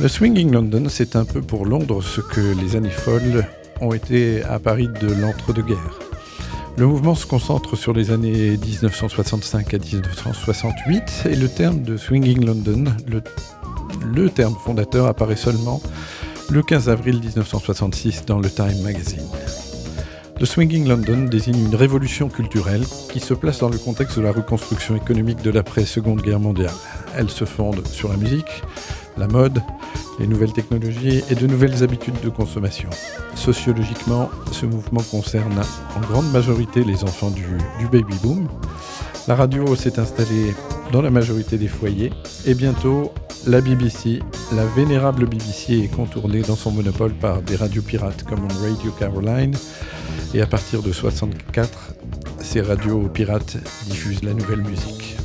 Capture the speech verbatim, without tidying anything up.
Le Swinging London, c'est un peu pour Londres ce que les années folles ont été à Paris de l'entre-deux-guerres. Le mouvement se concentre sur les années dix-neuf cent soixante-cinq à dix-neuf cent soixante-huit et le terme de Swinging London, le, le terme fondateur, apparaît seulement le quinze avril dix-neuf cent soixante-six dans le Time Magazine. Le Swinging London désigne une révolution culturelle qui se place dans le contexte de la reconstruction économique de l'après-Seconde Guerre mondiale. Elle se fonde sur la musique, la mode, les nouvelles technologies et de nouvelles habitudes de consommation. Sociologiquement, ce mouvement concerne en grande majorité les enfants du, du baby-boom. La radio s'est installée dans la majorité des foyers et bientôt la B B C, la vénérable B B C est contournée dans son monopole par des radios pirates comme Radio Caroline et à partir de soixante-quatre, ces radios pirates diffusent la nouvelle musique.